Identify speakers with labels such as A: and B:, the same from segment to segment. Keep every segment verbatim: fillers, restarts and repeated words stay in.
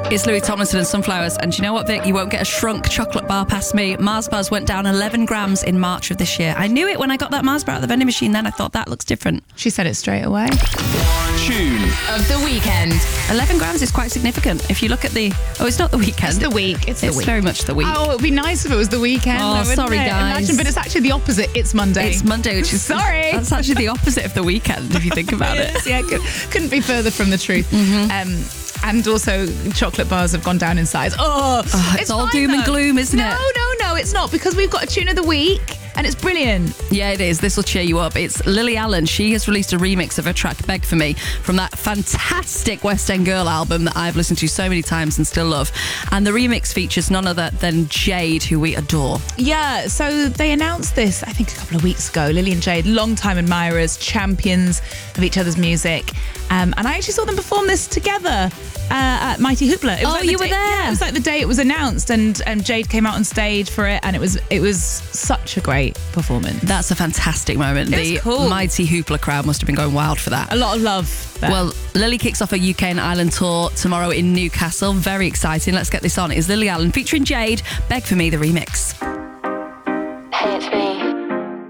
A: It's Louis Tomlinson and Sunflowers. And do you know what, Vic? You won't get a shrunk chocolate bar past me. Mars bars went down eleven grams in March of this year. I knew it when I got that Mars bar out of the vending machine then. I thought that looks different.
B: She said it straight away.
C: Tune
D: of the weekend.
A: eleven grams is quite significant. If you look at the... Oh, it's not the weekend.
B: It's the week. It's the
A: It's
B: week.
A: very much the week.
B: Oh, it would be nice if it was the weekend.
A: Oh,
B: though, wouldn't
A: sorry,
B: it?
A: guys.
B: Imagine, but it's actually the opposite. It's Monday.
A: It's Monday, which is...
B: Sorry.
A: That's actually the opposite of the weekend, if you think about it.
B: Yes, yeah, could, couldn't be further from the truth. Mm-hmm. Um, and also, chocolate bars have gone down in size. Oh,
A: Oh, it's all
B: fine,
A: doom and
B: though.
A: gloom, isn't
B: no,
A: it?
B: No, no, no, it's not, because we've got a tune of the week and it's brilliant.
A: Yeah, it is. This will cheer you up. It's Lily Allen. She has released a remix of her track Beg For Me from that fantastic West End Girl album that I've listened to so many times and still love. And the remix features none other than Jade, who we adore.
B: Yeah, so they announced this, I think, a couple of weeks ago. Lily and Jade, long-time admirers, champions of each other's music. Um, and I actually saw them perform this together uh, at Mighty Hoopla. It was
A: Oh,
B: like the
A: you were
B: day-
A: there?
B: Yeah, it was like the day it was announced, and, and Jade came out on stage for it, and it was it was such a great performance.
A: That's a fantastic moment.
B: It was
A: The
B: cool.
A: Mighty Hoopla crowd must have been going wild for that.
B: A lot of love there.
A: Well, Lily kicks off her U K and Ireland tour tomorrow in Newcastle. Very exciting. Let's get this on. It's Lily Allen featuring Jade. Beg For Me, the remix.
E: Hey, it's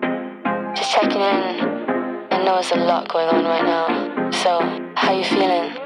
E: me. Just checking in. I know there's a lot going on right now. So, how you feeling?